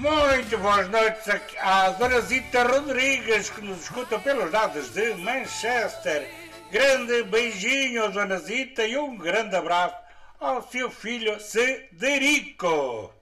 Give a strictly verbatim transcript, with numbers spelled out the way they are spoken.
Muito boas noites à Dona Zita Rodrigues, que nos escuta pelos lados de Manchester. Grande beijinho, Dona Zita, e um grande abraço ao seu filho Cederico.